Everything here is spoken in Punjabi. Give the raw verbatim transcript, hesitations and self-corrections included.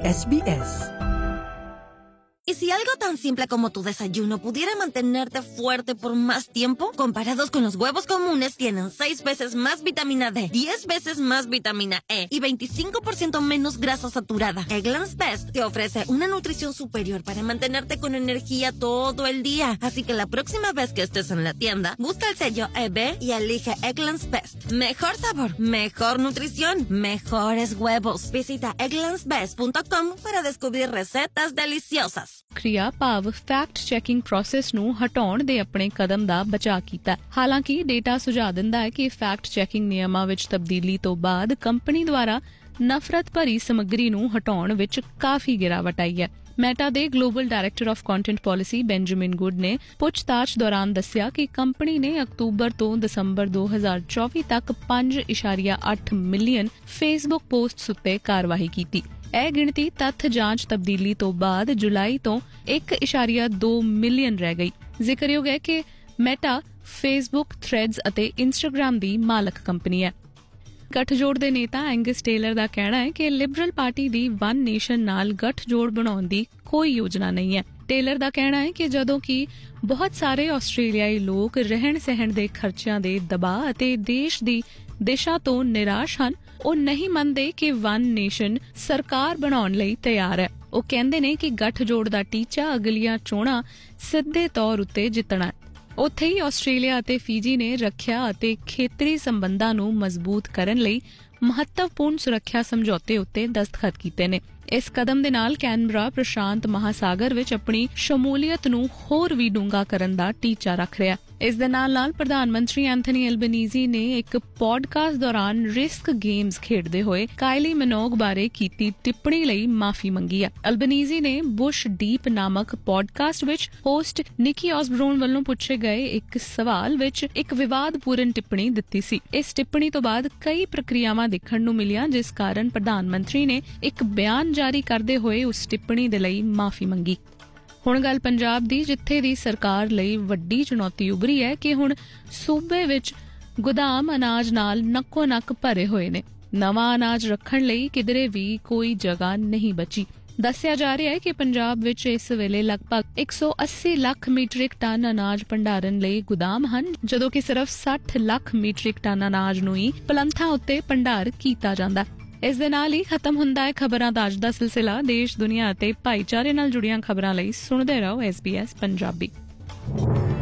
S B S. ¿Y si algo tan simple como tu desayuno pudiera mantenerte fuerte por más tiempo? Comparados con los huevos comunes, tienen seis veces más vitamina D, diez veces más vitamina E y veinticinco por ciento menos grasa saturada. Eggland's Best te ofrece una nutrición superior para mantenerte con energía todo el día. Así que la próxima vez que estés en la tienda, busca el sello E B y elige Eggland's Best. Mejor sabor, mejor nutrición, mejores huevos. Visita egglands best punto com para descubrir recetas deliciosas. क्रिया भाव फैक्ट चैकिंग प्रोसेस ਨੂੰ ਹਟਾਉਣ ਦੇ ਆਪਣੇ ਕਦਮ ਦਾ ਬਚਾਅ ਕੀਤਾ। ਹਾਲਾਂਕਿ ਡੇਟਾ ਸੁਝਾਅ ਦਿੰਦਾ ਹੈ ਕਿ ਫੈਕਟ ਚੈਕਿੰਗ ਨਿਯਮਾਂ ਵਿੱਚ ਤਬਦੀਲੀ ਤੋਂ ਬਾਅਦ ਕੰਪਨੀ ਦੁਆਰਾ ਨਫ਼ਰਤ ਭਰੀ ਸਮੱਗਰੀ ਨੂੰ ਹਟਾਉਣ ਵਿੱਚ ਕਾਫੀ ਗਿਰਾਵਟ ਆਈ ਹੈ। ਮੈਟਾ ਦੇ global director of content policy Benjamin good ਨੇ ਪੁੱਛਤਾਛ ਦੌਰਾਨ ਦੱਸਿਆ ਕਿ ਕੰਪਨੀ ਨੇ ਅਕਤੂਬਰ ਤੋਂ ਦਸੰਬਰ ਦੋ ਹਜ਼ਾਰ ਚੌਵੀ ਤੱਕ ਪੰਜ ਇਸ਼ਾਰੀਆ ਅੱਠ ਮਿਲੀਅਨ ਫੇਸਬੁੱਕ ਪੋਸਟਸ ਉੱਤੇ ਕਾਰਵਾਈ ਕੀਤੀ। ਇਹ ਗਿਣਤੀ ਤੱਥ ਜਾਂਚ ਤਬਦੀਲੀ ਤੋਂ ਬਾਅਦ ਜੁਲਾਈ ਤੋਂ ਇੱਕ ਇਸ਼ਾਰੀਆ ਦੋ ਮਿਲੀਅਨ ਰਹਿ ਗਈ। ਜ਼ਿਕਰਯੋਗ ਹੈ ਕਿ ਮੈਟਾ ਫੇਸਬੁੱਕ, ਥ੍ਰੈਡਸ ਅਤੇ ਇੰਸਟਾਗ੍ਰਾਮ ਦੀ ਮਾਲਕ ਕੰਪਨੀ ਹੈ। ਗੱਠਜੋੜ ਦੇ ਨੇਤਾ ਐਂਗਸ ਟੇਲਰ ਦਾ ਕਹਿਣਾ ਹੈ ਕਿ ਲਿਬਰਲ ਪਾਰਟੀ ਦੀ ਵਨ ਨੇਸ਼ਨ ਨਾਲ ਗੱਠਜੋੜ ਬਣਾਉਣ ਦੀ ਕੋਈ ਯੋਜਨਾ ਨਹੀਂ ਹੈ। ਟੇਲਰ ਦਾ ਕਹਿਣਾ ਹੈ ਕਿ ਜਦੋਂ ਕਿ ਬਹੁਤ ਸਾਰੇ ਆਸਟ੍ਰੇਲੀਆਈ ਲੋਕ ਰਹਿਣ ਸਹਿਣ ਦੇ ਖਰਚਿਆਂ ਦੇ ਦਬਾਅ ਅਤੇ ਦੇਸ਼ ਦੀ ਦਿਸ਼ਾ ਤੋਂ ਨਿਰਾਸ਼ ਹਨ, ਉਹ ਨਹੀਂ ਮੰਨਦੇ ਕਿ ਵਨ ਨੇਸ਼ਨ ਸਰਕਾਰ ਬਣਾਉਣ ਲਈ ਤਿਆਰ ਹੈ। ਉਹ ਕਹਿੰਦੇ ਨੇ ਕਿ ਗੱਠਜੋੜ ਦਾ ਟੀਚਾ ਅਗਲੀਆਂ ਚੋਣਾਂ ਸਿੱਧੇ ਤੌਰ ਉੱਤੇ ਜਿੱਤਣਾ ਹੈ। ਉੱਥੇ ਹੀ ਆਸਟ੍ਰੇਲੀਆ ਅਤੇ ਫਿਜੀ ਨੇ ਰੱਖਿਆ ਅਤੇ ਖੇਤਰੀ ਸੰਬੰਧਾਂ ਨੂੰ ਮਜ਼ਬੂਤ ਕਰਨ ਲਈ ਮਹੱਤਵਪੂਰਨ ਸੁਰੱਖਿਆ ਸਮਝੌਤੇ ਉੱਤੇ ਦਸਤਖਤ ਕੀਤੇ ਨੇ। ਇਸ ਕਦਮ ਦੇ ਨਾਲ ਕੈਨਬਰਾ ਪ੍ਰਸ਼ਾਂਤ ਮਹਾਸਾਗਰ ਵਿੱਚ ਆਪਣੀ ਸ਼ਮੂਲੀਅਤ ਨੂੰ ਹੋਰ ਵੀ ਡੂੰਘਾ ਕਰਨ ਦਾ ਟੀਚਾ ਰੱਖ ਰਿਹਾ। ਇਸ ਦੇ ਨਾਲ ਨਾਲ ਪ੍ਰਧਾਨ ਮੰਤਰੀ ਐਂਥਨੀ ਐਲਬਨੀਜ਼ੀ ਨੇ ਇੱਕ ਪੋਡਕਾਸਟ ਦੌਰਾਨ ਰਿਸਕ ਗੇਮਸ ਖੇਡਦੇ ਹੋਏ ਕਾਇਲੀ ਮਿਨੋਗ ਬਾਰੇ ਕੀਤੀ ਟਿੱਪਣੀ ਲਈ ਮਾਫੀ ਮੰਗੀ ਹੈ। ਐਲਬਨੀਜ਼ੀ ਨੇ ਬੁਸ਼ ਡੀਪ ਨਾਮਕ ਪੋਡਕਾਸਟ ਵਿੱਚ ਹੋਸਟ ਨਿਕੀ ਆਸਬਰੋਨ ਵੱਲੋਂ ਪੁੱਛੇ ਗਏ ਇੱਕ ਸਵਾਲ ਵਿੱਚ ਇੱਕ ਵਿਵਾਦਪੂਰਨ ਟਿੱਪਣੀ ਦਿੱਤੀ ਸੀ। ਇਸ ਟਿੱਪਣੀ ਤੋਂ ਬਾਅਦ ਕਈ ਪ੍ਰਕਿਰਿਆਵਾਂ ਦੇਖਣ ਨੂੰ ਮਿਲੀਆਂ, ਜਿਸ ਕਾਰਨ ਪ੍ਰਧਾਨ ਮੰਤਰੀ ਨੇ ਇੱਕ ਬਿਆਨ ਜਾਰੀ ਕਰਦੇ ਹੋਏ ਉਸ ਟਿੱਪਣੀ ਦੇ ਲਈ ਮਾਫੀ ਮੰਗੀ। ਹੁਣ ਗੱਲ ਪੰਜਾਬ ਦੀ, ਜਿੱਥੇ ਦੀ ਸਰਕਾਰ ਲਈ ਵੱਡੀ ਚੁਣੌਤੀ ਉਭਰੀ ਹੈ ਕਿ ਹੁਣ ਸੂਬੇ ਵਿੱਚ ਗੋਦਾਮ ਅਨਾਜ ਨਾਲ ਨੱਕੋ ਨੱਕ ਭਰੇ ਹੋਏ ਨੇ। ਨਵਾਂ ਅਨਾਜ ਰੱਖਣ ਲਈ ਕਿਧਰੇ ਵੀ ਕੋਈ ਜਗ੍ਹਾ ਨਹੀਂ ਬਚੀ। ਦੱਸਿਆ ਜਾ ਰਿਹਾ ਹੈ ਕਿ ਪੰਜਾਬ ਵਿੱਚ ਇਸ ਵੇਲੇ ਲਗਭਗ ਇੱਕ ਸੌ ਅੱਸੀ ਲੱਖ ਮੀਟ੍ਰਿਕ ਟਨ ਅਨਾਜ ਭੰਡਾਰਨ ਲਈ ਗੋਦਾਮ ਹਨ, ਜਦੋਂ ਕਿ ਸਿਰਫ ਸੱਠ ਲੱਖ ਮੀਟ੍ਰਿਕ ਟਨ ਅਨਾਜ ਨੂੰ ਹੀ ਪਲੰਥਾਂ ਉੱਤੇ ਭੰਡਾਰ ਕੀਤਾ ਜਾਂਦਾ। ਇਸ ਦੇ ਨਾਲ ਹੀ ਖਤਮ ਹੁੰਦਾ ਹੈ ਖਬਰਾਂ ਦਾ ਅੱਜ ਦਾ ਸਿਲਸਿਲਾ। ਦੇਸ਼, ਦੁਨੀਆ ਅਤੇ ਭਾਈਚਾਰੇ ਨਾਲ ਜੁੜੀਆਂ ਖਬਰਾਂ ਲਈ ਸੁਣਦੇ ਰਹੋ ਐਸ ਬੀ ਐਸ ਪੰਜਾਬੀ।